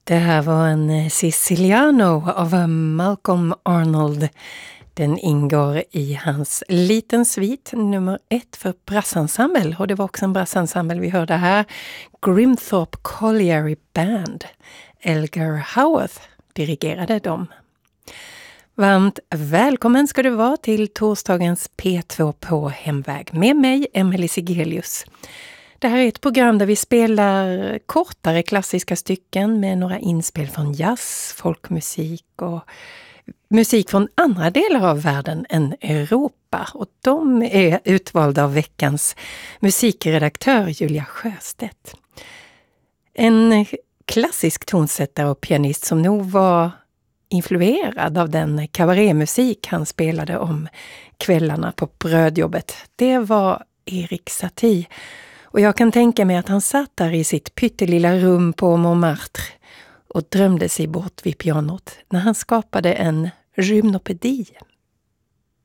Det här var en Siciliano av Malcolm Arnold. Den ingår i hans liten svit nummer 1 för brassensemble. Och det var också en brassensemble vi hörde här. Grimthorpe Colliery Band. Elgar Howarth dirigerade dem. Varmt välkommen ska du vara till torsdagens P2 på Hemväg. Med mig, Emelie Sigelius. Det här är ett program där vi spelar kortare klassiska stycken med några inspel från jazz, folkmusik och musik från andra delar av världen än Europa. Och de är utvalda av veckans musikredaktör Julia Sjöstedt. En klassisk tonsättare och pianist som nog var influerad av den kabarémusik han spelade om kvällarna på brödjobbet. Det var Erik Satie. Och jag kan tänka mig att han satt där i sitt pyttelilla rum på Montmartre och drömde sig bort vid pianot när han skapade en gymnopedi.